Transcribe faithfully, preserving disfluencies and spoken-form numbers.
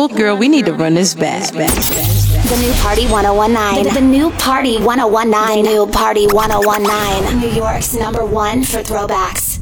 Girl, we need to run this back. The new Party one oh one nine. The, the new Party one oh one nine. The new Party one oh one nine. New York's number one for throwbacks.